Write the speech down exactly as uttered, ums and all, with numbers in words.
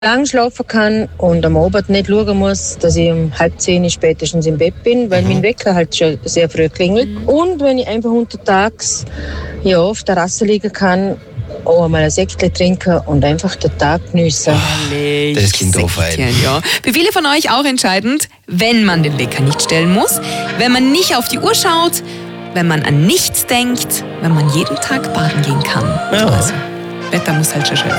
lang schlafen kann und am Abend nicht schauen muss, dass ich um halb zehn spätestens im Bett bin, weil mhm. mein Wecker halt schon sehr früh klingelt. Mhm. Und wenn ich einfach untertags ja, auf der Terrasse liegen kann, auch einmal ein Säckchen trinken und einfach den Tag geniessen. Oh, das klingt auch fein. Ja. Für viele von euch auch entscheidend, wenn man den Wecker nicht stellen muss, wenn man nicht auf die Uhr schaut, wenn man an nichts denkt, wenn man jeden Tag baden gehen kann. Ja. Also, Wetter muss halt schon schön sein.